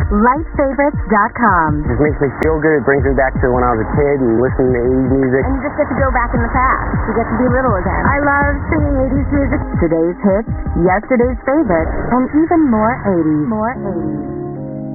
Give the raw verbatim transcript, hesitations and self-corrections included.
light favorites dot com. It just makes me feel good. It brings me back to when I was a kid and listening to eighties music. And you just get to go back in the past. You get to be little again. I love singing eighties music. Today's hits, yesterday's favorites, and even more eighties. More eighties.